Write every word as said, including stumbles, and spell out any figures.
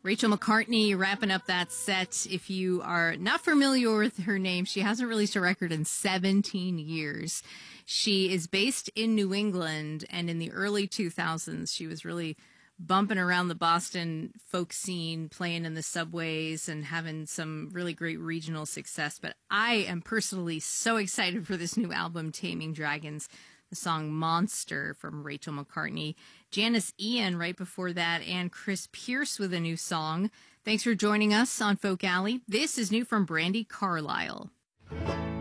Rachel McCartney wrapping up that set. If you are not familiar with her name, she hasn't released a record in seventeen years. She is based in New England, and in the early two thousands, she was really bumping around the Boston folk scene, playing in the subways and having some really great regional success. But I am personally so excited for this new album, Taming Dragons. The song Monster from Rachel McCartney. Janice Ian right before that, and Chris Pierce with a new song. Thanks for joining us on Folk Alley. This is new from Brandi Carlile.